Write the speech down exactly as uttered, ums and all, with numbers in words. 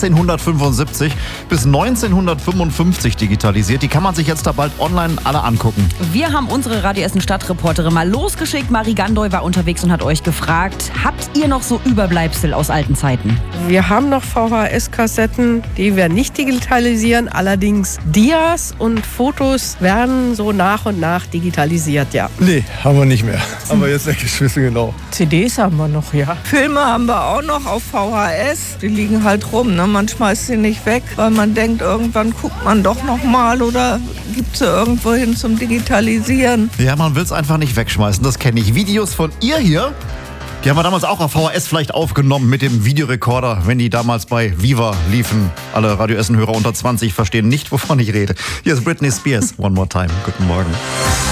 achtzehnhundertfünfundsiebzig bis neunzehnhundertfünfundfünfzig digitalisiert. Die kann man sich jetzt da bald online alle angucken. Wir haben unsere Radio Essen Stadtreporterin mal losgeschickt. Marie Gandoy war unterwegs und hat euch gefragt, habt ihr noch so Überbleibsel aus alten Zeiten? Wir haben noch V H S-Kassetten, die wir nicht digitalisieren. Allerdings Dias und Fotos werden so nach und nach digitalisiert, ja. Nee, haben wir nicht mehr. Aber jetzt weggeschmissen, genau. C Ds haben wir noch, ja. Filme haben wir auch noch auf V H S. Die liegen halt rum, ne? Man schmeißt sie nicht weg, weil man denkt, irgendwann guckt man doch noch mal oder gibt sie irgendwo hin zum Digitalisieren. Ja, man will es einfach nicht wegschmeißen, das kenne ich. Videos von ihr hier, die haben wir damals auch auf V H S vielleicht aufgenommen mit dem Videorekorder, wenn die damals bei Viva liefen. Alle Radio Essen-Hörer unter zwanzig verstehen nicht, wovon ich rede. Hier ist Britney Spears. One more time. Guten Morgen.